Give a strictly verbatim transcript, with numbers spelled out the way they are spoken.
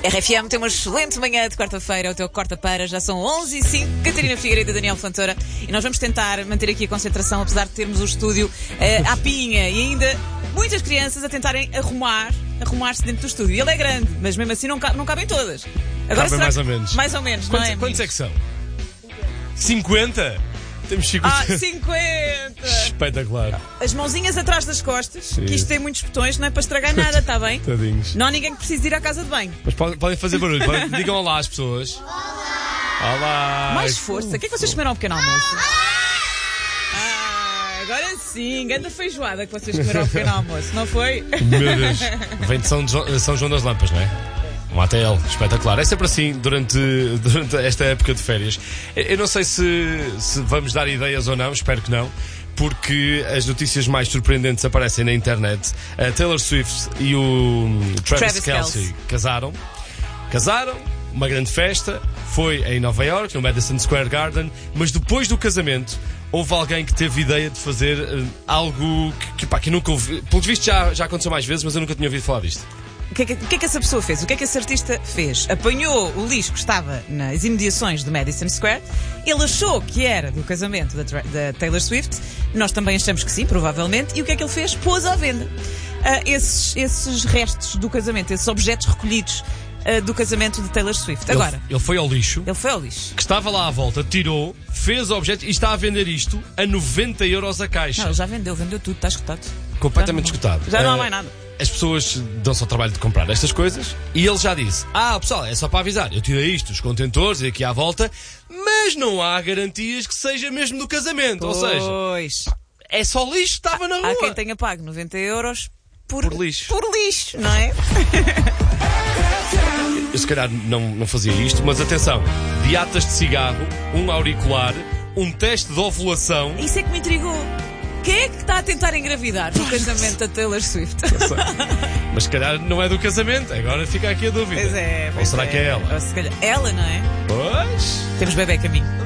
R F M tem uma excelente manhã de quarta-feira, o teu corta-para, já são onze e cinco, Catarina Figueiredo e Daniel Fontoura, e nós vamos tentar manter aqui a concentração, apesar de termos o estúdio uh, à pinha e ainda muitas crianças a tentarem arrumar, arrumar-se dentro do estúdio. Ele é grande, mas mesmo assim não, ca- não cabem todas. Agora Cabem mais ou menos. Mais ou menos, Quantos, não é? quantos é que são? cinquenta? Temos cinquenta. Ah, cinquenta! Espetacular. As mãozinhas atrás das costas, Sim. que isto tem muitos botões, não é para estragar nada, está bem? Tadinhos. Não há ninguém que precise ir à casa de banho. Mas podem, podem fazer barulho. Podem, digam olá às pessoas. Olá. Olá. Mais força. O que é que vocês comeram ao pequeno almoço? Ah, agora sim, grande feijoada que vocês comeram ao pequeno almoço, não foi? Meu Deus. Vem de São, Jo- São João das Lampas, não é? Um A T L, espetacular. É sempre assim durante, durante esta época de férias. Eu não sei se, se vamos dar ideias ou não, espero que não, porque as notícias mais surpreendentes aparecem na internet. A Taylor Swift e o Travis, Travis Kelce Kelce. casaram. Casaram, uma grande festa, foi em Nova York, no Madison Square Garden, mas depois do casamento houve alguém que teve ideia de fazer uh, algo que, que, pá, que eu nunca ouvi. Pelo visto já, já aconteceu mais vezes, mas eu nunca tinha ouvido falar disto. O que, é que, o que é que essa pessoa fez? O que é que esse artista fez? Apanhou o lixo que estava nas imediações do Madison Square, ele achou que era do casamento da, Tra- da Taylor Swift, nós também achamos que sim, provavelmente, e o que é que ele fez? Pôs à venda ah, esses, esses restos do casamento, esses objetos recolhidos ah, do casamento de Taylor Swift. Agora, Ele, ele foi ao lixo, ele foi ao lixo. que estava lá à volta, tirou, fez o objeto e está a vender isto a noventa euros a caixa. Não, ele já vendeu, vendeu tudo, está esgotado. Completamente Já não- esgotado. Já não há Eh, mais nada. As pessoas dão-se ao trabalho de comprar estas coisas e ele já disse: Ah, pessoal, é só para avisar, eu tirei isto, os contentores e aqui à volta, mas não há garantias que seja mesmo do casamento. Ou seja, Pois. é só lixo que estava na rua. Há quem tenha pago noventa euros por, Por lixo. Por lixo, não é? Eu se calhar não, não fazia isto, mas atenção: diatas de cigarro, um auricular, um teste de ovulação. Isso é que me intrigou. Quem é que está a tentar engravidar no casamento da Taylor Swift? Mas se calhar não é do casamento, agora fica aqui a dúvida. Pois é. Ou pois será que é ela? Ou se calhar ela, não é? Pois. Temos bebê a caminho.